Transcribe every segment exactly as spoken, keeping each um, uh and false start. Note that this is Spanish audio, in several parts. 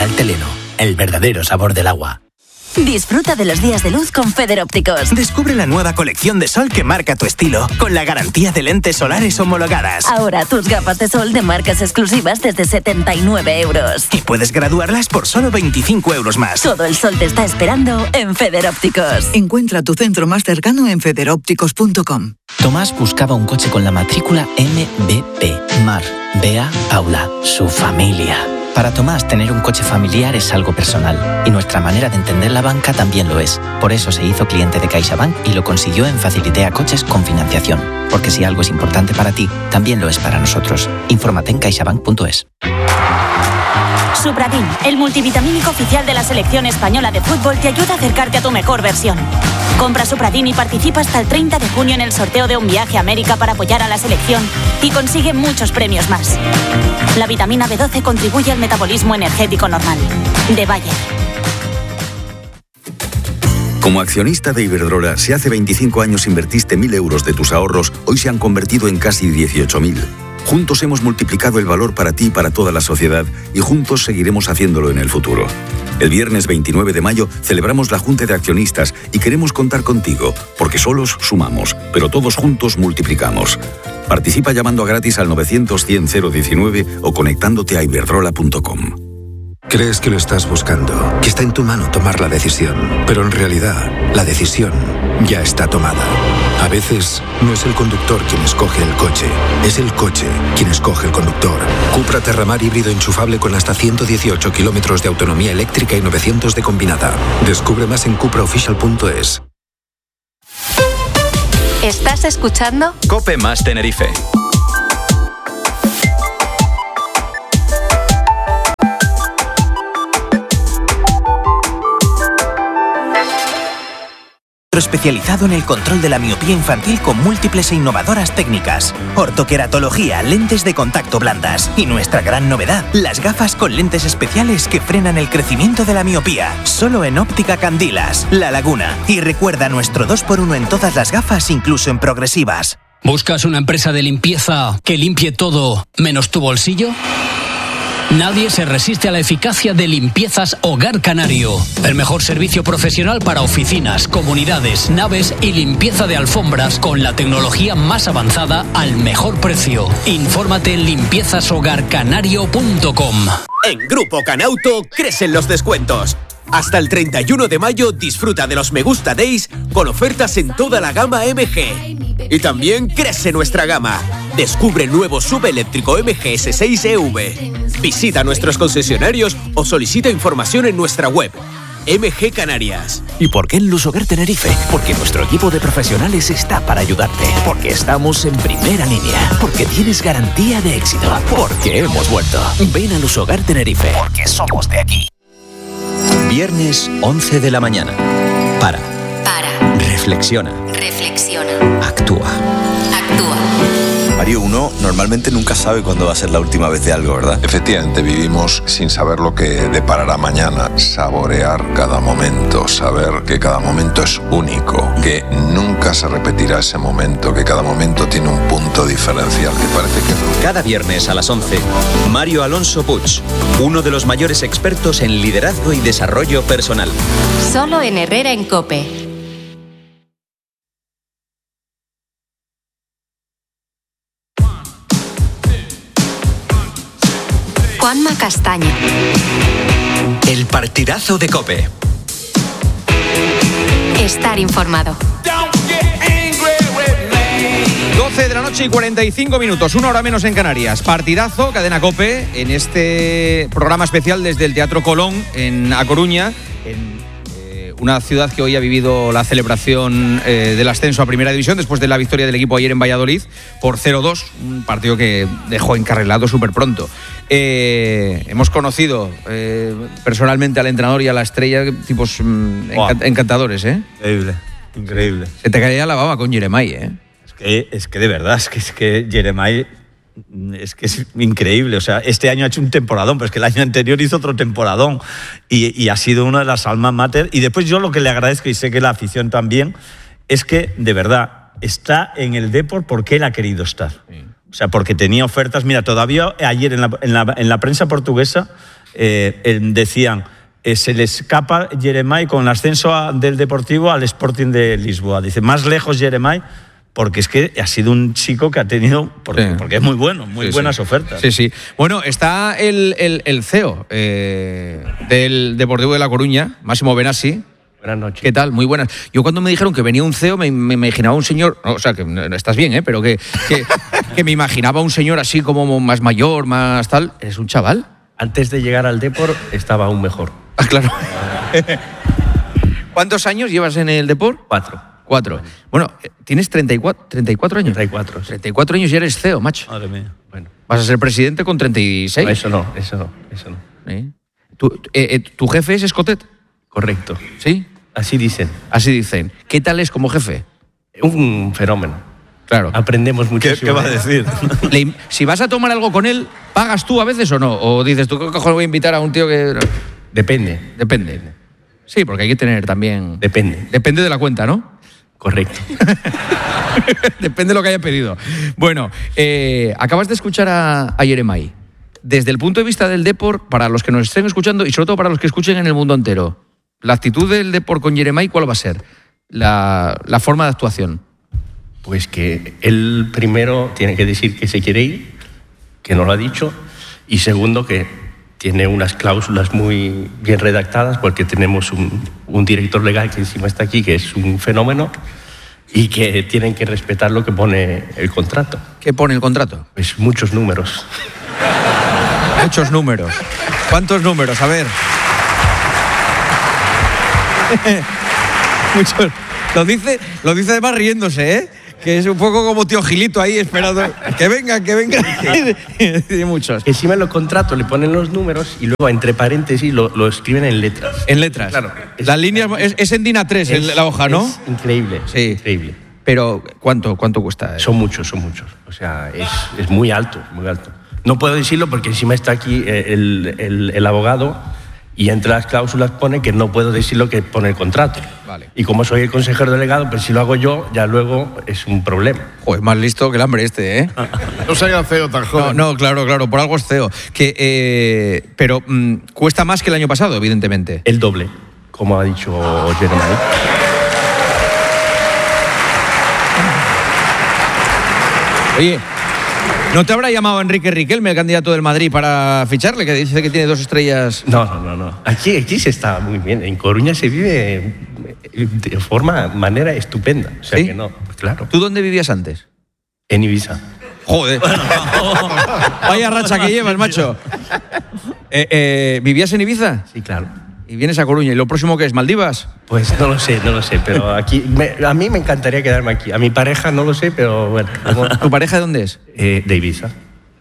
Mineral Teleno, el verdadero sabor del agua. Disfruta de los días de luz con Federópticos. Descubre la nueva colección de sol que marca tu estilo, con la garantía de lentes solares homologadas. Ahora tus gafas de sol de marcas exclusivas desde setenta y nueve euros. Y puedes graduarlas por solo veinticinco euros más. Todo el sol te está esperando en Federópticos. Encuentra tu centro más cercano en federópticos punto com. Tomás buscaba un coche con la matrícula M B P. Mar, Bea, Paula, su familia. Para Tomás, tener un coche familiar es algo personal, y nuestra manera de entender la banca también lo es. Por eso se hizo cliente de CaixaBank y lo consiguió en Facilitea Coches con financiación. Porque si algo es importante para ti, también lo es para nosotros. Infórmate en caixabank punto es. Supradin, el multivitamínico oficial de la selección española de fútbol, te ayuda a acercarte a tu mejor versión. Compra Supradin y participa hasta el treinta de junio en el sorteo de un viaje a América para apoyar a la selección y consigue muchos premios más. La vitamina B doce contribuye al metabolismo energético normal. De Bayer. Como accionista de Iberdrola, si hace veinticinco años invertiste mil euros de tus ahorros, hoy se han convertido en casi dieciocho mil. Juntos hemos multiplicado el valor para ti y para toda la sociedad, y juntos seguiremos haciéndolo en el futuro. El viernes veintinueve de mayo celebramos la Junta de Accionistas y queremos contar contigo, porque solos sumamos, pero todos juntos multiplicamos. Participa llamando a gratis al novecientos cien cero diecinueve o conectándote a iberdrola punto com. Crees que lo estás buscando, que está en tu mano tomar la decisión, pero en realidad la decisión ya está tomada. A veces no es el conductor quien escoge el coche, es el coche quien escoge el conductor. Cupra Terramar híbrido enchufable con hasta ciento dieciocho kilómetros de autonomía eléctrica y novecientos de combinada. Descubre más en cupra oficial punto es. ¿Estás escuchando? COPE más Tenerife. Especializado en el control de la miopía infantil con múltiples e innovadoras técnicas. Ortoqueratología, lentes de contacto blandas. Y nuestra gran novedad, las gafas con lentes especiales que frenan el crecimiento de la miopía. Solo en Óptica Candilas, La Laguna. Y recuerda nuestro dos por uno en todas las gafas, incluso en progresivas. ¿Buscas una empresa de limpieza que limpie todo menos tu bolsillo? Nadie se resiste a la eficacia de Limpiezas Hogar Canario. El mejor servicio profesional para oficinas, comunidades, naves y limpieza de alfombras con la tecnología más avanzada al mejor precio. Infórmate en limpiezas hogar canario punto com. En Grupo Canauto crecen los descuentos. Hasta el treinta y uno de mayo disfruta de los Me Gusta Days con ofertas en toda la gama M G. Y también crece nuestra gama. Descubre el nuevo S U V eléctrico M G S seis E V. Visita nuestros concesionarios o solicita información en nuestra web. M G Canarias. ¿Y por qué en Lusoguer Tenerife? Porque nuestro equipo de profesionales está para ayudarte. Porque estamos en primera línea. Porque tienes garantía de éxito. Porque hemos vuelto. Ven a Lusoguer Tenerife. Porque somos de aquí. Viernes once de la mañana. Para. Para. Reflexiona. Reflexiona. Actúa. Actúa. Mario, uno normalmente nunca sabe cuándo va a ser la última vez de algo, ¿verdad? Efectivamente, vivimos sin saber lo que deparará mañana. Saborear cada momento, saber que cada momento es único, que nunca se repetirá ese momento, que cada momento tiene un punto diferencial, que parece que... Cada viernes a las once, Mario Alonso Puig, uno de los mayores expertos en liderazgo y desarrollo personal. Solo en Herrera en COPE. Juanma Castaño. El partidazo de COPE. Estar informado. doce de la noche y cuarenta y cinco minutos, una hora menos en Canarias. Partidazo, Cadena COPE, en este programa especial desde el Teatro Colón, en A Coruña, en eh, una ciudad que hoy ha vivido la celebración eh, del ascenso a Primera División después de la victoria del equipo ayer en Valladolid por cero dos, un partido que dejó encarrilado súper pronto. Eh, hemos conocido eh, personalmente al entrenador y a la estrella, tipos mm, wow. encant- encantadores, ¿eh? Increíble, increíble. Se te caía la baba con Jeremai, ¿eh? Es que, es que de verdad, es que, es que Jeremai es que es increíble. O sea, este año ha hecho un temporadón, pero es que el año anterior hizo otro temporadón y, y ha sido una de las almas mater. Y después yo lo que le agradezco, y sé que la afición también, es que de verdad está en el Depor porque él ha querido estar. Sí. O sea, porque tenía ofertas. Mira, todavía ayer en la, en la, en la prensa portuguesa eh, eh, decían, eh, se le escapa Jeremai con el ascenso a, del Deportivo al Sporting de Lisboa. Dice, más lejos Jeremai, porque es que ha sido un chico que ha tenido, porque, sí. porque es muy bueno, muy sí, buenas sí. ofertas. Sí, sí. Bueno, está el, el, el C E O eh, del Deportivo de La Coruña, Máximo Benassi. Buenas noches. ¿Qué tal? Muy buenas. Yo cuando me dijeron que venía un C E O me, me imaginaba un señor, o sea, que estás bien, ¿eh? Pero que, que, que me imaginaba un señor así como más mayor, más tal. ¿Es un chaval? Antes de llegar al Depor estaba aún mejor. Ah, claro. ¿Cuántos años llevas en el Depor? Cuatro. Cuatro. Bueno, ¿tienes treinta y cuatro, treinta y cuatro años? treinta y cuatro. Sí. treinta y cuatro años y eres C E O, macho. Madre mía. Bueno. ¿Vas a ser presidente con treinta y seis? No, eso no, eso no, eso no. ¿Eh? ¿Tu, eh, eh, ¿Tu jefe es Escotet? Correcto. ¿Sí? Así dicen. Así dicen. ¿Qué tal es como jefe? Un fenómeno. Claro. Aprendemos mucho. ¿Qué, ¿Qué va a decir? Le, si vas a tomar algo con él, ¿pagas tú a veces o no? ¿O dices, tú qué cojones voy a invitar a un tío que...? Depende. Depende. Sí, porque hay que tener también... Depende. Depende de la cuenta, ¿no? Correcto. Depende de lo que haya pedido. Bueno, eh, acabas de escuchar a, a Jeremai. Desde el punto de vista del Depor, para los que nos estén escuchando y sobre todo para los que escuchen en el mundo entero, la actitud del Depor con Jeremai, ¿cuál va a ser? La, la forma de actuación. Pues que él primero tiene que decir que se quiere ir, que no lo ha dicho, y segundo que tiene unas cláusulas muy bien redactadas porque tenemos un, un director legal que encima está aquí, que es un fenómeno, y que tienen que respetar lo que pone el contrato. ¿Qué pone el contrato? Pues muchos números. Muchos números. ¿Cuántos números? A ver. Muchos. Lo dice, lo dice además riéndose, ¿eh? Que es un poco como tío Gilito ahí esperando. Que venga, que venga. Y muchos. Encima en los contratos le ponen los números y luego entre paréntesis lo, lo escriben en letras. En letras. Claro. Las líneas es, es en DIN A tres es, la hoja, ¿no? Es increíble. Sí. Increíble. Pero ¿cuánto, cuánto cuesta? Son muchos, son muchos. O sea, es, es muy alto, muy alto. No puedo decirlo porque encima está aquí el, el, el abogado y entre las cláusulas pone que no puedo decir lo que pone el contrato. Vale. Y como soy el consejero delegado, pues si lo hago yo, ya luego es un problema. Pues más listo que el hambre este, ¿eh? No se haga C E O tan joven. No, no, claro, claro, por algo es C E O. Que, eh, pero mm, cuesta más que el año pasado, evidentemente. El doble, como ha dicho Jeremai. Oye, ¿no te habrá llamado Enrique Riquelme, el candidato del Madrid, para ficharle? Que dice que tiene dos estrellas. No, no, no, no. Aquí, aquí se está muy bien. En Coruña se vive de forma, manera estupenda. O sea ¿Sí? que no, claro. ¿Tú dónde vivías antes? En Ibiza. Joder. Vaya racha que llevas, macho. Eh, eh, ¿Vivías en Ibiza? Sí, claro. Y vienes a Coruña. ¿Y lo próximo qué es? ¿Maldivas? Pues no lo sé, no lo sé, pero aquí me, a mí me encantaría quedarme aquí. A mi pareja no lo sé, pero bueno. Como... ¿Tu pareja de dónde es? Eh, de Ibiza.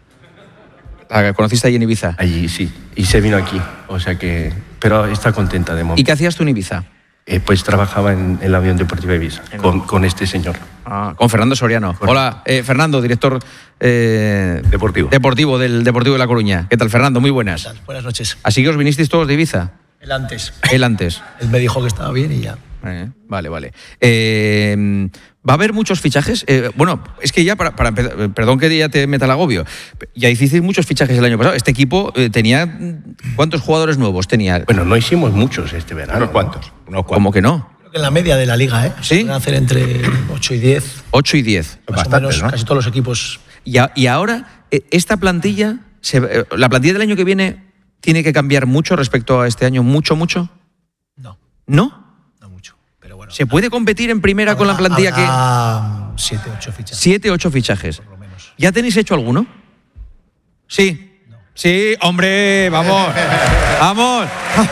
¿La conociste allí en Ibiza? Allí, sí. Y se vino aquí, o sea que... Pero está contenta de momento. ¿Y qué hacías tú en Ibiza? Eh, pues trabajaba en, en el avión deportivo de Ibiza, con, con este señor. Ah, con Fernando Soriano. Correcto. Hola, eh, Fernando, director eh, deportivo. deportivo del Deportivo de La Coruña. ¿Qué tal, Fernando? Muy buenas. ¿Qué tal? Buenas noches. ¿Así que os vinisteis todos de Ibiza? El antes. El antes. Él me dijo que estaba bien y ya. Eh, vale, vale. Eh, ¿Va a haber muchos fichajes? Eh, bueno, es que ya para, para empezar, perdón que ya te meta el agobio, ya hicisteis muchos fichajes el año pasado. Este equipo eh, tenía... ¿Cuántos jugadores nuevos tenía? Bueno, no hicimos muchos este verano. ¿Unos cuantos? ¿no? ¿Cómo que no? Creo que en la media de la liga, ¿eh? ¿Sí? Van a hacer entre ocho y diez. ocho y diez. Más Bastante, o menos, ¿no? Casi todos los equipos. Y, a, y ahora, esta plantilla, se, la plantilla del año que viene, ¿tiene que cambiar mucho respecto a este año? ¿Mucho, mucho? No. ¿No? No mucho. Pero bueno, ¿Se puede competir en primera habrá, con la plantilla habrá que...? Siete, ocho fichajes. Siete, ocho fichajes. Por lo menos. ¿Ya tenéis hecho alguno? Sí. No. Sí, hombre, vamos. Vamos.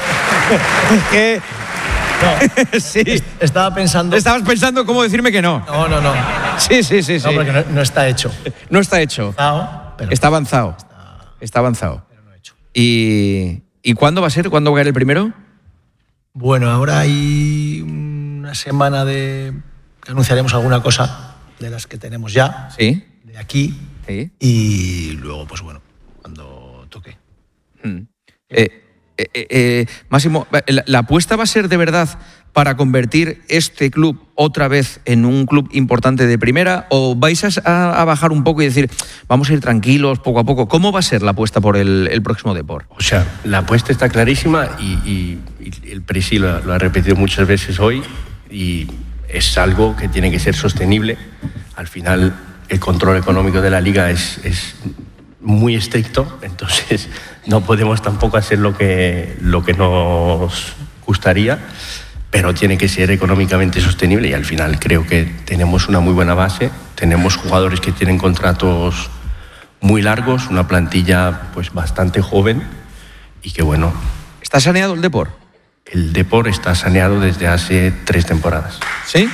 ¿Qué? No. Sí. Estaba pensando... Estabas pensando cómo decirme que no. No, no, no. Sí, sí, sí. No, sí. porque no, no está hecho. No está hecho. Está, pero está avanzado. Está, está avanzado. Pero no hecho. ¿Y, ¿Y cuándo va a ser? ¿Cuándo va a caer el primero? Bueno, ahora hay una semana de... que anunciaremos alguna cosa de las que tenemos ya. Sí. De aquí. Sí. Y luego, pues bueno, cuando toque. Hmm. Eh, eh, eh, Máximo, ¿la, ¿la apuesta va a ser de verdad para convertir este club otra vez en un club importante de primera? ¿O vais a, a bajar un poco y decir, vamos a ir tranquilos, poco a poco? ¿Cómo va a ser la apuesta por el, el próximo Depor? O sea, la apuesta está clarísima y, y, y el presi lo, lo ha repetido muchas veces hoy y es algo que tiene que ser sostenible. Al final, el control económico de la liga es, es muy estricto, entonces no podemos tampoco hacer lo que, lo que nos gustaría, pero tiene que ser económicamente sostenible y al final creo que tenemos una muy buena base, tenemos jugadores que tienen contratos muy largos, una plantilla pues bastante joven y que bueno. ¿Está saneado el Depor? El Depor está saneado desde hace tres temporadas. ¿Sí?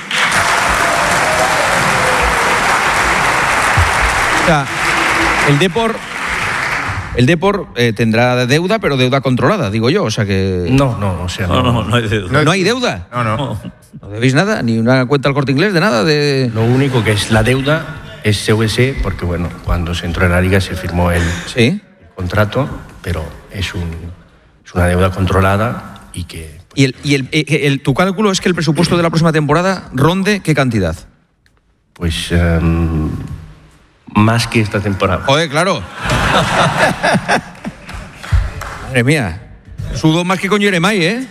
O sea, el Depor, el Depor eh, tendrá deuda, pero deuda controlada, digo yo, o sea que... No, no, o sea, no, No, no, no hay deuda. ¿No hay deuda? No, no. ¿No debéis nada? ¿Ni una cuenta al Corte Inglés de nada? De... Lo único que es la deuda es C V C, porque bueno, cuando se entró en la liga se firmó el, ¿Sí? el contrato, pero es, un, es una deuda controlada y que... ¿Y, el, y el, el, el, tu cálculo es que el presupuesto de la próxima temporada ronde qué cantidad? Pues um, más que esta temporada. Joder, claro. Madre mía. Sudo más que con Jeremai, ¿eh?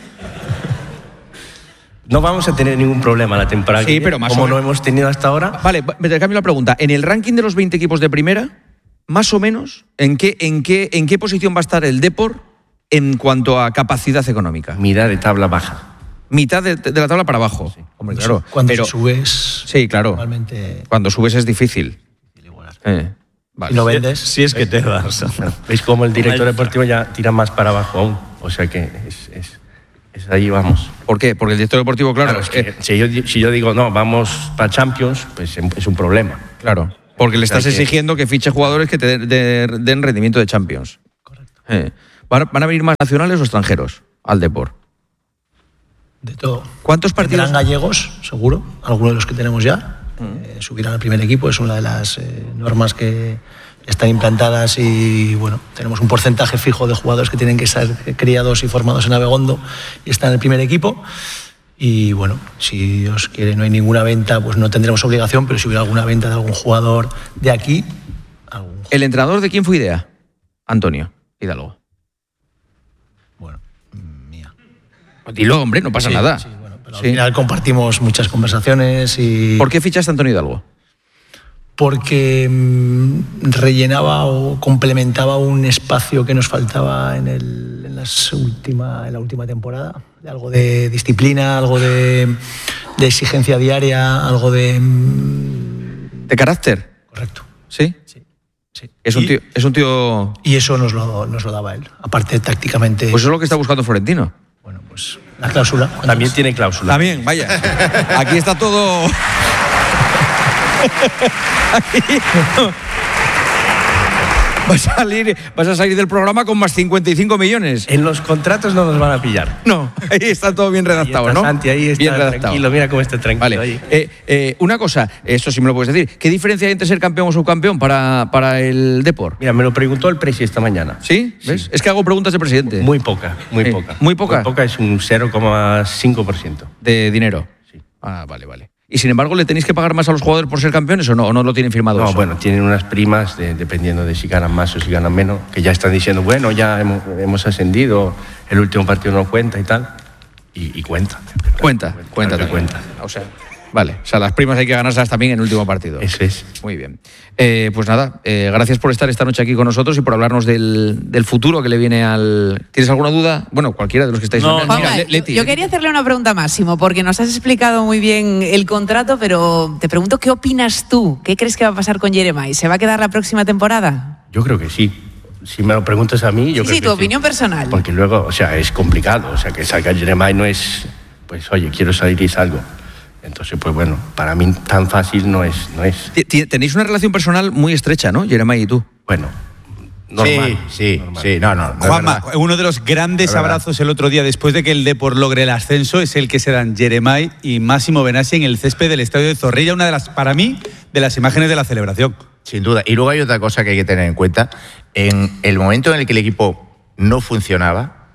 No vamos a tener ningún problema la temporada Sí, que viene, pero más como o menos. no hemos tenido hasta ahora. Vale, me te cambio la pregunta. En el ranking de los veinte equipos de primera, más o menos, ¿en qué, en qué, en qué posición va a estar el Depor en cuanto a capacidad económica? Mitad de tabla baja. Mitad de, de la tabla para abajo. Sí. Hombre, claro. Cuando pero, subes... Sí, claro. Normalmente... Cuando subes es difícil. Eh, vale. Si no vendes... Si es que te das. Es como el director deportivo ya tira más para abajo aún. O sea que es, es, es ahí vamos. ¿Por qué? Porque el director deportivo, claro... Claro, es que eh, si, yo, si yo digo, no, vamos para Champions, pues es un problema. Claro. Porque le estás O sea que- exigiendo que fiche jugadores que te den, de- den rendimiento de Champions. Correcto. Eh. ¿Van, ¿Van a venir más nacionales o extranjeros al Depor? De todo. ¿Cuántos partidos? Vendrán gallegos, seguro, algunos de los que tenemos ya. Eh, subirán al primer equipo, es una de las eh, normas que están implantadas y bueno, tenemos un porcentaje fijo de jugadores que tienen que ser criados y formados en Abegondo y están en el primer equipo. Y bueno, si Dios quiere no hay ninguna venta, pues no tendremos obligación, pero si hubiera alguna venta de algún jugador de aquí... Algún... ¿El entrenador de quién fue idea? Antonio Hidalgo. Bueno, mía. Pues dilo, hombre, no pasa Sí, nada. sí, bueno, pero Sí. al final compartimos muchas conversaciones y... ¿Por qué fichaste a Antonio Hidalgo? Porque mm, rellenaba o complementaba un espacio que nos faltaba en, el, en, las última, en la última temporada. Algo de disciplina, algo de, de exigencia diaria, algo de... mm, ¿De carácter? Correcto. ¿Sí? Sí. sí. Es un Y- tío... Es un tío... Y eso nos lo, nos lo daba él. Aparte, tácticamente... Pues eso es lo que está buscando Florentino. Bueno, pues la cláusula. También tiene cláusula. También, vaya. Aquí está todo... Aquí... Vas a, salir, vas a salir del programa con más cincuenta y cinco millones. En los contratos no nos van a pillar. No, ahí está todo bien redactado, Ahí está ¿no? Santi, ahí está bien redactado. tranquilo, mira cómo está tranquilo Vale. ahí. Eh, eh, una cosa, esto sí me lo puedes decir. ¿Qué diferencia hay entre ser campeón o subcampeón para, para el Depor? Mira, me lo preguntó el presi esta mañana. ¿Sí? ¿Ves? Es que hago preguntas de presidente. Muy poca, muy Eh, poca. ¿muy poca? Muy poca es un cero coma cinco por ciento. De dinero. Sí. Ah, vale, vale. Y sin embargo, ¿le tenéis que pagar más a los jugadores por ser campeones o no? ¿O no lo tienen firmado No, eso? bueno, tienen unas primas, de- dependiendo de si ganan más o si ganan menos, que ya están diciendo, bueno, ya hemos, hemos ascendido, el último partido no cuenta y tal. Y, y cuenta. Cuenta, cuenta, claro que también. cuenta. O sea, vale. O sea, las primas hay que ganárselas también en el último partido. Eso es. Muy bien. Eh, pues nada, eh, gracias por estar esta noche aquí con nosotros y por hablarnos del, del futuro que le viene al... ¿Tienes alguna duda? Bueno, cualquiera de los que estáis... No, Mira, no. mira, Juanma, Le- Leti, yo Leti. quería hacerle una pregunta a Máximo, porque nos has explicado muy bien el contrato, pero te pregunto, ¿qué opinas tú? ¿Qué crees que va a pasar con Jeremai? ¿Se va a quedar la próxima temporada? Yo creo que sí. Si me lo preguntas a mí, yo sí, creo sí, que tu opinión personal. Porque luego, o sea, es complicado. O sea, que salga Jeremai no es, pues, oye, quiero salir y salgo. Entonces, pues bueno, para mí tan fácil no es. No es. Ti- ti- Tenéis una relación personal muy estrecha, ¿no? Jeremai y tú. Bueno, normal. Sí, sí, normal. sí, no, no. no es Juanma, verdad. uno de los grandes Es verdad. abrazos el otro día después de que el Depor logre el ascenso es el que se dan Jeremai y Máximo Benassi en el césped del estadio de Zorrilla, una de las, para mí, de las imágenes de la celebración. Sin duda. Y luego hay otra cosa que hay que tener en cuenta. En el momento en el que el equipo no funcionaba,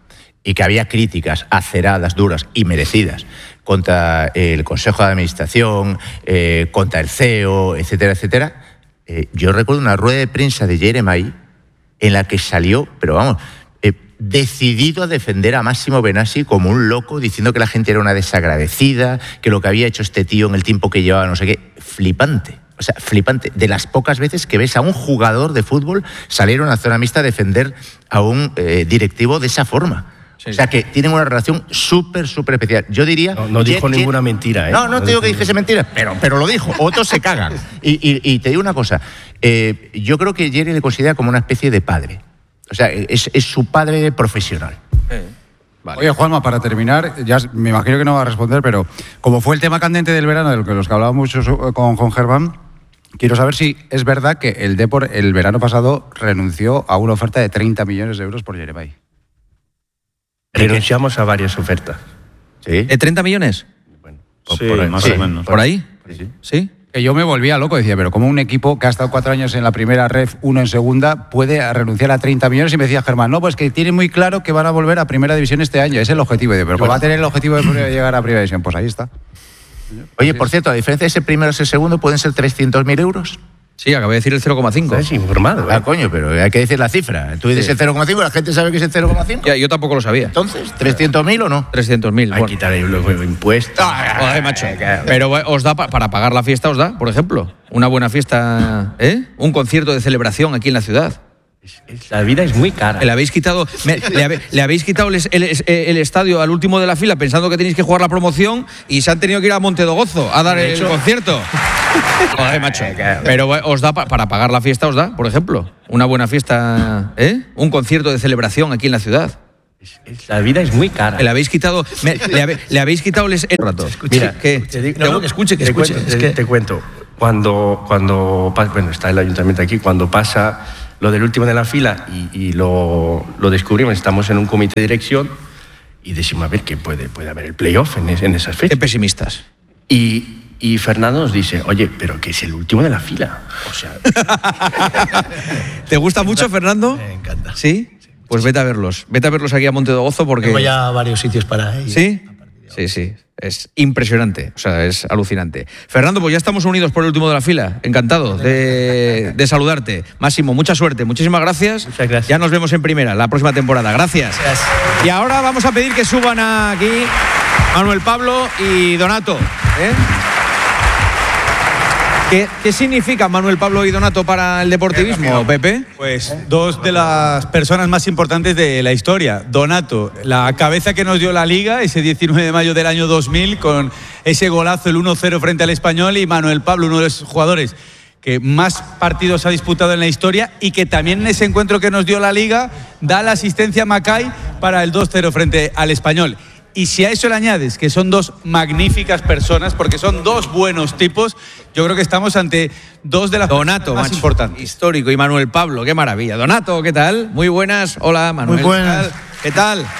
y que había críticas aceradas, duras y merecidas contra el Consejo de Administración, eh, contra el C E O, etcétera, etcétera, eh, yo recuerdo una rueda de prensa de Jeremai en la que salió, pero vamos, eh, decidido a defender a Máximo Benassi como un loco, diciendo que la gente era una desagradecida, que lo que había hecho este tío en el tiempo que llevaba, no sé qué, flipante. O sea, flipante. De las pocas veces que ves a un jugador de fútbol salir a una zona mixta a defender a un eh, directivo de esa forma. Sí, o sea, que tienen una relación súper, súper especial. Yo diría... No, no dijo Jet, ninguna Jet, mentira, ¿eh? No, no te digo que dijese mentiras, pero, pero lo dijo. Otros se cagan. Y, y, y te digo una cosa. Eh, yo creo que Jerry le considera como una especie de padre. O sea, es, es su padre profesional. Eh. Vale. Oye, Juanma, para terminar, ya me imagino que no va a responder, pero como fue el tema candente del verano, de lo que los que hablábamos mucho con, con Germán, quiero saber si es verdad que el Depor el verano pasado renunció a una oferta de treinta millones de euros por Jeremai. Renunciamos a varias ofertas. ¿Sí? ¿De treinta millones? Bueno, sí, por ahí, más sí. o menos. ¿Por ahí? Sí. ¿Sí? Que yo me volvía loco, decía, pero como un equipo que ha estado cuatro años en la primera ref, uno en segunda, puede renunciar a treinta millones. Y me decía Germán, no, pues que tiene muy claro que van a volver a primera división este año, es el objetivo. Y digo, pero bueno, va a tener el objetivo de llegar a primera división, pues ahí está. Oye, por cierto, a diferencia de ese primero y ese segundo, ¿pueden ser trescientos mil euros? Sí, acabé de decir el cero coma cinco. Es informado. Ah, coño, pero hay que decir la cifra. Tú dices sí. el cero coma cinco, la gente sabe que es el cero coma cinco. Ya, yo tampoco lo sabía. Entonces, ¿trescientos mil o no? trescientos mil. Hay que quitar luego impuestos. Ah, joder, macho. Pero os da pa, para pagar la fiesta, os da, por ejemplo, una buena fiesta, ¿eh? Un concierto de celebración aquí en la ciudad. La vida es muy cara. Le habéis quitado, me, le, habe, le habéis quitado el, el, el estadio al último de la fila pensando que tenéis que jugar la promoción y se han tenido que ir a Monte do Gozo a dar el concierto. Joder, macho. Pero os da pa, para pagar la fiesta, os da, por ejemplo, una buena fiesta, ¿eh? Un concierto de celebración aquí en la ciudad. La vida es muy cara. Le habéis quitado, me, le, habe, le habéis quitado el, el rato. Mira, ¿qué? Te digo, no, no, que escuche, que te escuche. Cuento, es te, que... te cuento. Cuando, cuando, bueno, está el ayuntamiento aquí, cuando pasa lo del último de la fila y, y lo, lo descubrimos, estamos en un comité de dirección y decimos, a ver, que puede, puede haber el playoff en, es, en esas fechas. Qué pesimistas. Y, y Fernando nos dice, oye, pero que es el último de la fila. O sea... ¿Te gusta mucho, Fernando? Me encanta. ¿Sí? Pues vete a verlos. Vete a verlos aquí a Monte do Gozo porque... Tengo ya varios sitios para ir. ¿Sí? Sí, sí. Es impresionante, o sea, es alucinante. Fernando, pues ya estamos unidos por el último de la fila. Encantado de, de saludarte. Máximo, mucha suerte. Muchísimas gracias. Muchas gracias. Ya nos vemos en primera, la próxima temporada. Gracias. Gracias. Y ahora vamos a pedir que suban aquí Manuel Pablo y Donato. ¿eh? ¿Qué, ¿Qué significa Manuel Pablo y Donato para el deportivismo, Pepe? Pues dos de las personas más importantes de la historia. Donato, la cabeza que nos dio la Liga ese diecinueve de mayo del año dos mil con ese golazo, el uno cero frente al Español, y Manuel Pablo, uno de los jugadores que más partidos ha disputado en la historia y que también en ese encuentro que nos dio la Liga da la asistencia a Macay para el dos cero frente al Español. Y si a eso le añades que son dos magníficas personas, porque son dos buenos tipos, yo creo que estamos ante dos de las Donato, más macho, importantes. Histórico, y Manuel Pablo, qué maravilla. Donato, ¿qué tal? Muy buenas. Hola, Manuel. Muy buenas. ¿Qué tal? ¿Qué tal?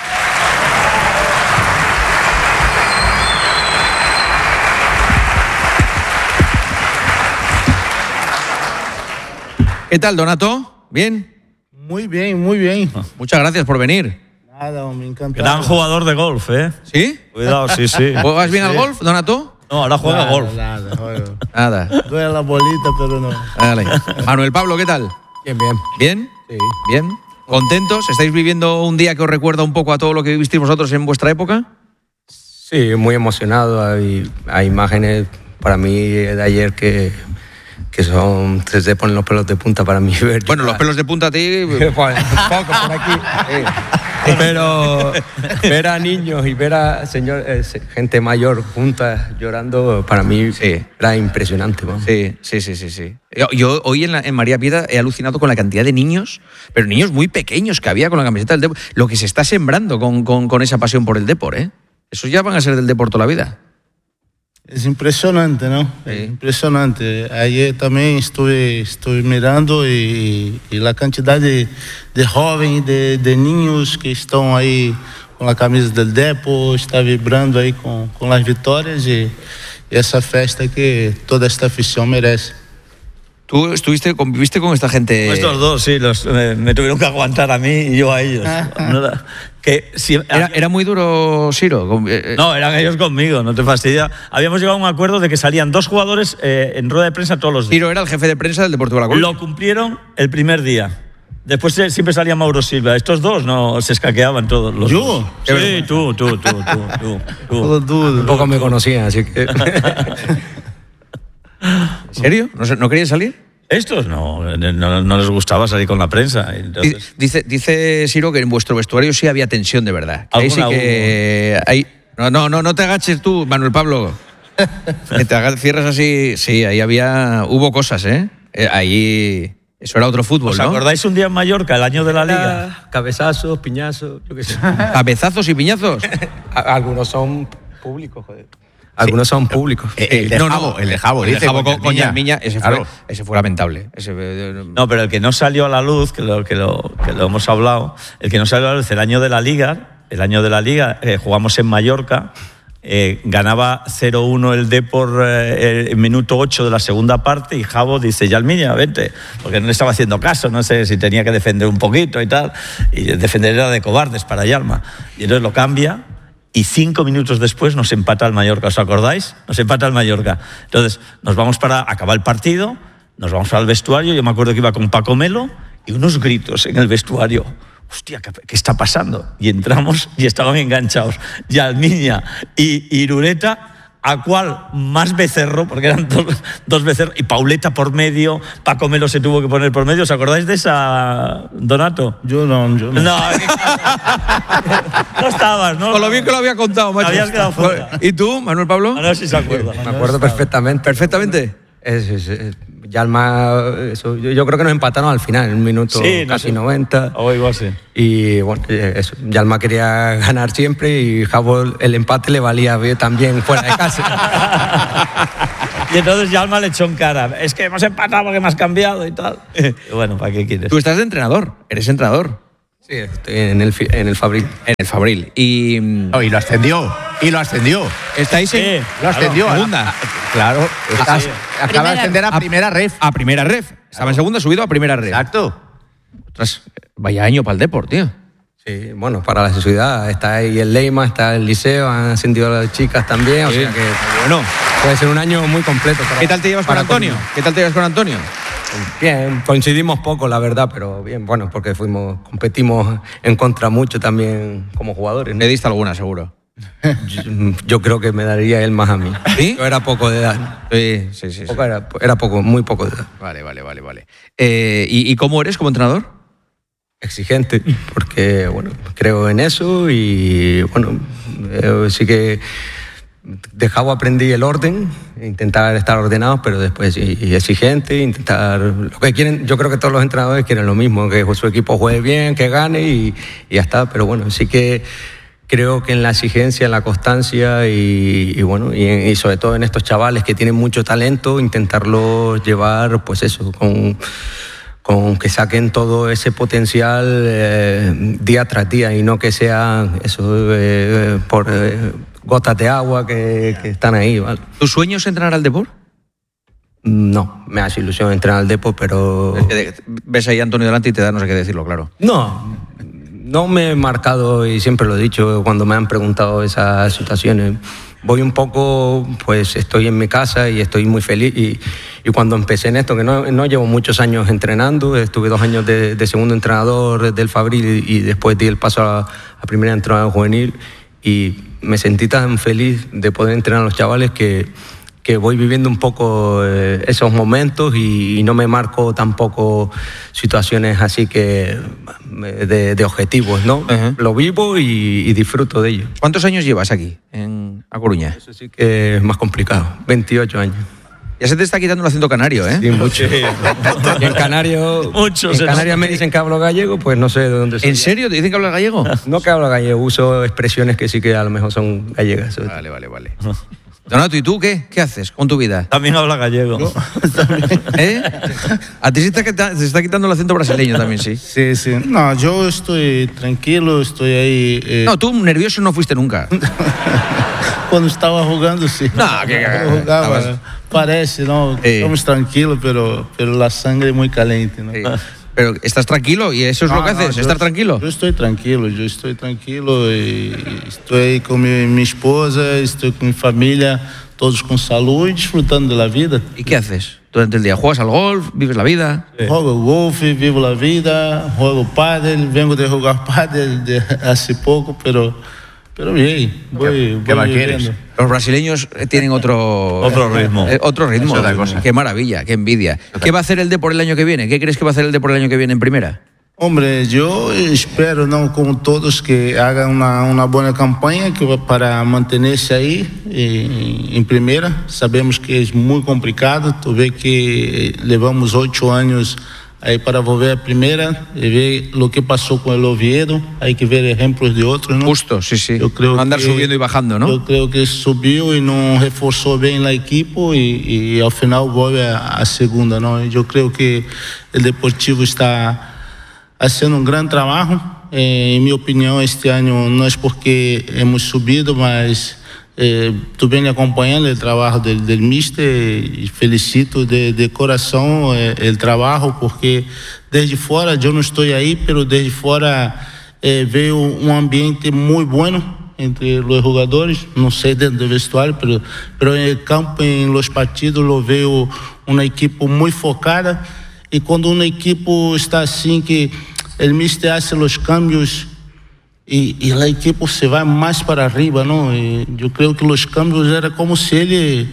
¿Qué tal, Donato? ¿Bien? Muy bien, muy bien. Muchas gracias por venir. Nada, me encanta. Gran jugador de golf, ¿eh? ¿Sí? Cuidado, sí, sí. ¿Juegas bien Sí. al golf, Donato? No, ahora juega Nada, golf. Nada, juego. Nada. Duele la bolita, pero no. Dale. Manuel Pablo, ¿qué tal? Bien, bien. ¿Bien? Sí. ¿Bien? ¿Contentos? ¿Estáis viviendo un día que os recuerda un poco a todo lo que vivisteis vosotros en vuestra época? Sí, muy emocionado. Hay, hay imágenes para mí de ayer que, que son, se ponen los pelos de punta para mí ver. Bueno, los pelos de punta a ti... un poco por aquí. Sí. Pero ver a niños y ver a señor, eh, gente mayor juntas llorando, para mí sí. era impresionante. Vamos. Sí, sí, sí, sí, sí. Yo, yo hoy en, la, en María Piedra he alucinado con la cantidad de niños, pero niños muy pequeños que había con la camiseta del Depor. Lo que se está sembrando con, con, con esa pasión por el Depor, ¿eh? Esos ya van a ser del Depor toda la vida. Es impresionante, ¿no? Sí. Es impresionante. Ayer también estuve, estuve mirando y, y la cantidad de, de jóvenes, de, de niños que están ahí con la camisa del Depor, está vibrando ahí con, con las victorias y, y esa fiesta que toda esta afición merece. ¿Tú estuviste, conviviste con esta gente? Estos dos, sí, los, me, me tuvieron que aguantar a mí y yo a ellos. No, que si, ¿Era, ¿Era muy duro Siro? No, eran ellos conmigo, no te fastidia. Habíamos llegado a un acuerdo de que salían dos jugadores eh, en rueda de prensa todos los días. Siro era el jefe de prensa del Deportivo La Coruña. Lo cumplieron el primer día. Después eh, siempre salía Mauro Silva. Estos dos no se escaqueaban todos los ¿Yo? dos. Sí, tú, tú, tú, tú, tú, tú. Un poco me conocían, así que... ¿En serio? ¿No, ¿No querían salir? Estos no, no, no les gustaba salir con la prensa. Entonces... Dice, dice Siro que en vuestro vestuario sí había tensión de verdad. Que ahí sí que hay... No, no, no, no te agaches tú, Manuel Pablo. Que te hagas, cierras así. Sí, ahí había... Hubo cosas, ¿eh? eh ahí... Eso era otro fútbol, ¿Os ¿no? acordáis un día en Mallorca, el año de la Liga? Cabezazos, piñazos, yo qué sé. ¿Cabezazos y piñazos? Algunos son públicos, joder. Algunos son públicos. El, el de no, Jabo, no, el de Jabo, el dice. de Jabo con, con Miña. Yarmiña, ese, Claro. fue, ese fue lamentable. Ese, no, pero el que no salió a la luz, que lo, que, lo, que lo hemos hablado, el que no salió a la luz, el año de la Liga, el año de la Liga, eh, jugamos en Mallorca, eh, ganaba cero uno el Depor eh, el minuto ocho de la segunda parte y Jabo dice, Yarmiña, vente, porque no le estaba haciendo caso, no sé si tenía que defender un poquito y tal, y defender era de cobardes para Yalma. Y entonces lo cambia. Y cinco minutos después nos empata el Mallorca, ¿os acordáis? Nos empata el Mallorca. Entonces, nos vamos para acabar el partido, nos vamos al vestuario, yo me acuerdo que iba con Paco Melo, y unos gritos en el vestuario. Hostia, ¿qué, qué está pasando? Y entramos y estaban enganchados Yarmiña y Irureta, a cual más becerro, porque eran dos, dos becerros, y Pauleta por medio, Paco Melo se tuvo que poner por medio. ¿Os acordáis de esa, Donato? Yo no, yo no. No, no estabas, ¿no? Con lo bien que lo había contado, macho. Habías quedado fuera. ¿Y tú, Manuel Pablo? A ver si se acuerda. Me acuerdo perfectamente. ¿Perfectamente? Es, es, es, Yalma, eso, yo, yo creo que nos empataron al final, en un minuto Sí, no casi sé. noventa. O igual sí. Y bueno, eso, Yalma quería ganar siempre y Jabo el empate le valía bien también fuera de casa. Y entonces Yalma le echó en cara. Es que hemos empatado porque me has cambiado y tal. Y bueno, ¿para qué quieres? Tú estás de entrenador, eres entrenador. Sí, estoy en el, fi- en el Fabril. En el Fabril. Y, No, y lo ascendió. Y lo ascendió. estáis en Sí, Lo ascendió. a la- segunda. Claro. Estás, sí. acaba Primera- de ascender a a- primera ref. A primera ref. Estaba en segunda, subido a primera ref. Exacto. Ostras, vaya año para el Depor, tío. Sí, bueno, para la ciudad está ahí el Leima, está el Liceo, han ascendido las chicas también, o Sí. sea que Bueno, puede ser un año muy completo. para- ¿qué tal te llevas con para Antonio? Coruña. ¿Qué tal te llevas con Antonio? Bien, coincidimos poco, la verdad, pero bien, bueno, porque fuimos, competimos en contra mucho también como jugadores, ¿no? Le diste alguna, seguro. Yo, yo creo que me daría él más a mí. ¿Sí? Yo era poco de edad. Sí, sí, sí. sí. Poco era, era poco, muy poco de edad. Vale, vale, vale, vale. Eh, ¿y, ¿Y cómo eres como entrenador? Exigente, porque bueno, creo en eso y bueno, eh, sí que de Jabo aprendí el orden, intentar estar ordenados, pero después y, y exigente, intentar lo que quieren. Yo creo que todos los entrenadores quieren lo mismo, que su equipo juegue bien, que gane y, y ya está. Pero bueno, sí que creo que en la exigencia, en la constancia y, y bueno, y, en- y sobre todo en estos chavales que tienen mucho talento, intentarlos llevar, pues eso, con con que saquen todo ese potencial eh, día tras día y no que sea eso eh, por eh, gotas de agua que, que están ahí, ¿vale? ¿Tu sueño es entrenar al Depor? No, me hace ilusión entrenar al Depor, pero... Eh, Ves ahí a Antonio delante y te da no sé qué decirlo, claro. No, no me he marcado y siempre lo he dicho cuando me han preguntado esas situaciones. Voy un poco, pues estoy en mi casa y estoy muy feliz. Y, y cuando empecé en esto, que no, no llevo muchos años entrenando, estuve dos años de, de segundo entrenador del Fabril y, y después di el paso a, a primera entrenador juvenil y me sentí tan feliz de poder entrenar a los chavales que, que voy viviendo un poco eh, esos momentos y, y no me marco tampoco situaciones así que eh, de, de objetivos, ¿no? Ajá. Lo vivo y, y disfruto de ello. ¿Cuántos años llevas aquí, en A Coruña? Eso sí que es más complicado, veintiocho años. Ya se te está quitando el acento canario, ¿eh? Sí, mucho. Y en Canario, Mucho, en se Canarias nos- me dicen que hablo gallego, pues no sé de dónde soy. ¿En serio? ¿Te dicen que hablas gallego? No que hablo gallego, uso expresiones que sí que a lo mejor son gallegas. Vale, vale, vale. Donato, ¿y tú qué? ¿Qué haces con tu vida? También habla gallego. ¿Eh? A ti se te está, se está quitando el acento brasileño también, sí. Sí, sí. No, yo estoy tranquilo, estoy ahí. eh, No, tú nervioso no fuiste nunca. Cuando estaba jugando, sí. No, que- Cuando jugaba, estabas- parece, ¿no? Sí. Estamos tranquilos, pero, pero la sangre es muy caliente, ¿no? Sí. Pero estás tranquilo y eso es No, lo que no, haces, yo- estar tranquilo. Yo estoy tranquilo, yo estoy tranquilo y estoy con mi, mi esposa, estoy con mi familia, todos con salud y disfrutando de la vida. ¿Y qué haces durante el día? ¿Juegas al golf? ¿Vives la vida? Juego golf, vivo la vida, juego pádel, vengo de jugar pádel de hace poco, pero, pero bien, voy, ¿Qué voy más viviendo. quieres? Los brasileños eh, tienen otro... Otro ritmo. eh, otro ritmo. Es otra cosa. Qué maravilla, qué envidia. ¿Qué va a hacer el Depor el año que viene? ¿Qué crees que va a hacer el Depor el año que viene en primera? Hombre, yo espero, no como todos, que hagan una, una buena campaña que va para mantenerse ahí en, en primera. Sabemos que es muy complicado, tú ves que llevamos ocho años ahí para volver a primera, y ver lo que pasó con el Oviedo, hay que ver ejemplos de otros, ¿no? Justo, sí, sí. Yo creo Andar que- subiendo y bajando, ¿no? Yo creo que subió y no reforzó bien la equipo y, y al final vuelve a, a segunda, ¿no? Yo creo que el Deportivo está haciendo un gran trabajo. Eh, en mi opinión, este año no es porque hemos subido, mas eh, tú vienes acompañando el trabajo del, del míster y felicito de, de corazón eh, el trabajo, porque desde fuera, yo no estoy ahí, pero desde fuera eh, veo un ambiente muy bueno entre los jugadores, no sé dentro del vestuario, pero, pero en el campo, en los partidos, lo veo una equipo muy focada. Y cuando un equipo está así, que el míster hace los cambios y, y el equipo se va más para arriba, ¿no? Y yo creo que los cambios era como si él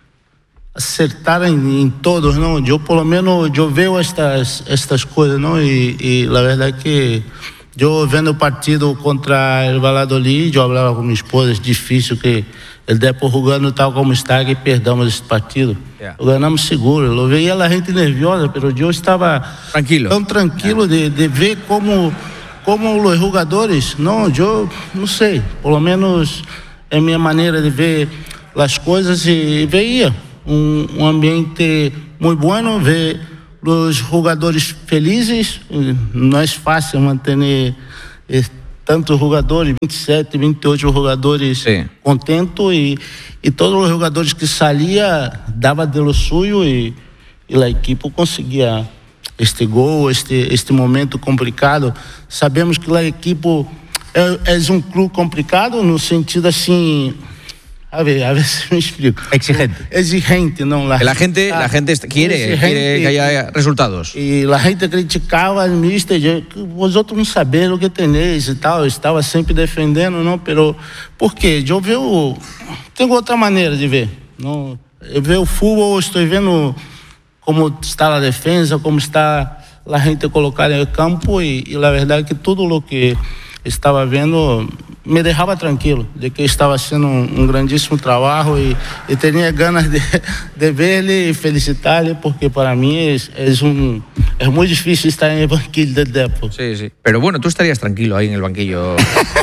acertara en, en todos, ¿no? Yo por lo menos, yo veo estas, estas cosas, ¿no? Y, y la verdad que yo viendo el partido contra el Valladolid, yo hablaba con mi esposa, es difícil que el Depor jugando tal como está, que perdamos esse partido. Yeah. Lo ganamos seguro. Lo veía la gente nerviosa, pero yo estaba tranquilo, tan tranquilo de, de ver como, como los jugadores, no, yo no sé, por lo menos es mi manera de ver las cosas y veía un, un ambiente muy bueno, ver los jugadores felizes. No es fácil mantener eh, tantos jogadores, vinte e sete, vinte e oito jogadores sí. contentos y, y todos los jugadores que salían daban de lo suyo y, y la equipo conseguía este gol, este, este momento complicado. Sabemos que la equipo é, é um clube complicado no sentido assim, a ver, a ver si me explico. Exigente. Exigente, no. La, La gente, la gente est- quiere, quiere que haya resultados. E a gente criticava o mister, yo- vosotros não sabem o que tenéis e tal. Eu estava sempre defendendo, não, pero porque eu vejo, tenho outra maneira de ver, não. Eu vejo o futebol, estou vendo como está a defesa, como está a gente colocada no campo e, e a verdade é que tudo o que estava vendo me deixava tranquilo, de que estava sendo um, um grandíssimo trabalho e, e tinha ganas de, de ver-lhe e felicitar-lhe, porque para mim é, é, um, é muito difícil estar no banquillo del Depor. Sí, sí. Pero bueno, tú estarías tranquilo ahí en el banquillo.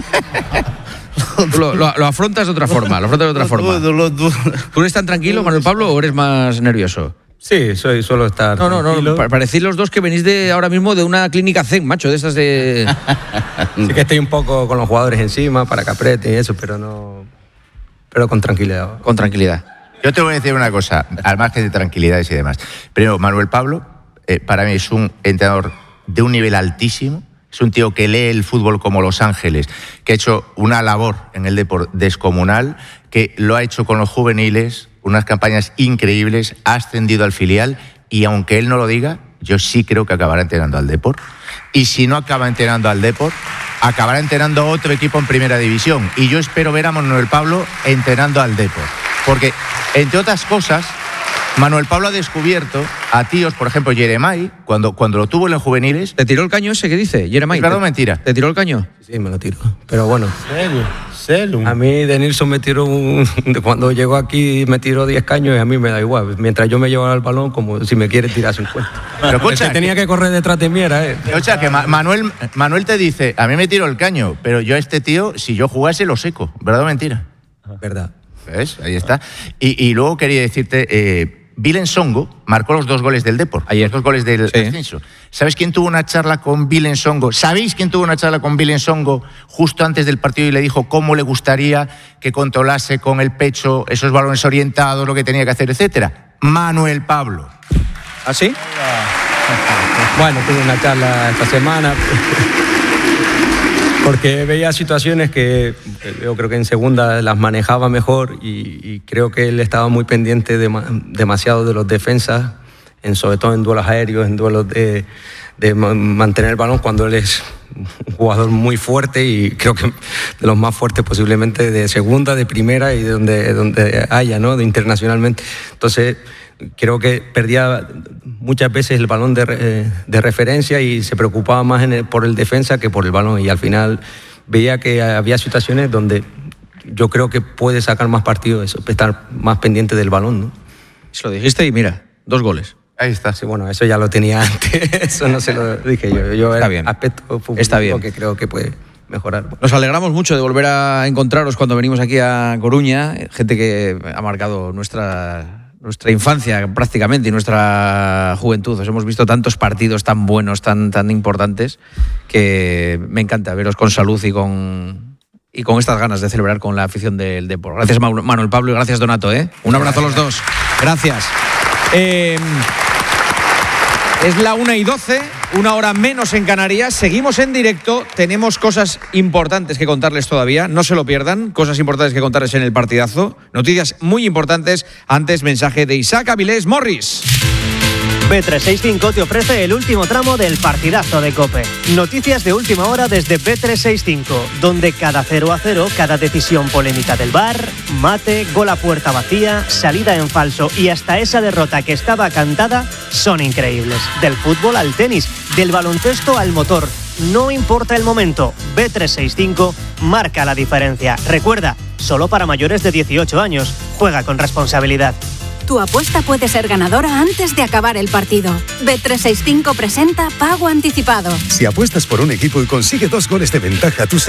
lo, lo- lo afrontas de otra forma, lo afrontas de otra forma. ¿Tú eres tan tranquilo, Manuel Pablo, o eres más nervioso? Sí, soy, suelo estar No, no, no. tranquilo. pa- Parecéis los dos que venís de ahora mismo de una clínica Zen, macho, de esas de. Sí que estoy un poco con los jugadores encima para que aprieten y eso, pero no. Pero con tranquilidad. Con tranquilidad. Yo te voy a decir una cosa, al margen de tranquilidades y demás. Primero, Manuel Pablo, eh, para mí es un entrenador de un nivel altísimo. Es un tío que lee el fútbol como Los Ángeles, que ha hecho una labor en el deporte descomunal, que lo ha hecho con los juveniles, unas campañas increíbles, ha ascendido al filial y aunque él no lo diga, yo sí creo que acabará entrenando al Depor. Y si no acaba entrenando al Depor, acabará entrenando a otro equipo en primera división. Y yo espero ver a Manuel Pablo entrenando al Depor. Porque, entre otras cosas, Manuel Pablo ha descubierto a tíos, por ejemplo, Jeremai, cuando, cuando lo tuvo en los juveniles. ¿Te tiró el caño ese que dice, Jeremai? ¿Verdad o mentira? ¿Te tiró el caño? Sí, me lo tiro. Pero bueno. ¿Serio? ¿Serio? A mí de Nilsson me tiró un, cuando llegó aquí me tiró diez caños y a mí me da igual. Mientras yo me llevaba el balón, como si me quiere tirar cincuenta. Pero escucha, el que tenía que correr detrás de mí era él. O sea, que Ma- Manuel, Manuel te dice, a mí me tiro el caño, pero yo a este tío, si yo jugase, lo seco. ¿Verdad o mentira? Verdad. ¿Ves? Ahí está. Y, y luego quería decirte, eh, Vilen Songo marcó los dos goles del Depor, los dos goles del ascenso. ¿Sabes quién tuvo una charla con Vilen Songo? ¿Sabéis quién tuvo una charla con Vilen Songo justo antes del partido y le dijo cómo le gustaría que controlase con el pecho esos balones orientados, lo que tenía que hacer, etcétera? Manuel Pablo. ¿Ah, sí? Bueno, tuve una charla esta semana porque veía situaciones que yo creo que en segunda las manejaba mejor y, y creo que él estaba muy pendiente de, demasiado de los defensas, en, sobre todo en duelos aéreos, en duelos de, de mantener el balón cuando él es un jugador muy fuerte y creo que de los más fuertes posiblemente de segunda, de primera y de donde, donde haya, ¿no? De internacionalmente. Entonces creo que perdía muchas veces el balón de, de referencia y se preocupaba más en el, por el defensa que por el balón, y al final veía que había situaciones donde yo creo que puede sacar más partido de eso, estar más pendiente del balón, ¿no? Se lo dijiste y mira, dos goles. Ahí está. Sí, bueno, eso ya lo tenía antes, eso no se lo dije yo. Yo Está el bien. aspecto futbolístico Está bien. que creo que puede mejorar. Nos alegramos mucho de volver a encontraros cuando venimos aquí a Coruña, gente que ha marcado nuestra, nuestra infancia prácticamente y nuestra juventud. Os hemos visto tantos partidos tan buenos, tan, tan importantes, que me encanta veros con salud y con, y con estas ganas de celebrar con la afición del deporte. Gracias Manuel Pablo y gracias Donato, ¿eh? Un abrazo a los dos. Gracias. Eh, es la una y doce, una hora menos en Canarias. Seguimos en directo, tenemos cosas importantes que contarles todavía, no se lo pierdan, cosas importantes que contarles en el partidazo, noticias muy importantes. Antes, mensaje de Isaac Avilés Morris. B trescientos sesenta y cinco te ofrece el último tramo del partidazo de COPE. Noticias de última hora desde B trescientos sesenta y cinco, donde cada cero a cero, cada decisión polémica del V A R, mate, gol a puerta vacía, salida en falso y hasta esa derrota que estaba cantada son increíbles. Del fútbol al tenis, del baloncesto al motor. No importa el momento, B trescientos sesenta y cinco marca la diferencia. Recuerda, solo para mayores de dieciocho años. Juega con responsabilidad. Tu apuesta puede ser ganadora antes de acabar el partido. B trescientos sesenta y cinco presenta Pago Anticipado. Si apuestas por un equipo y consigue dos goles de ventaja, tú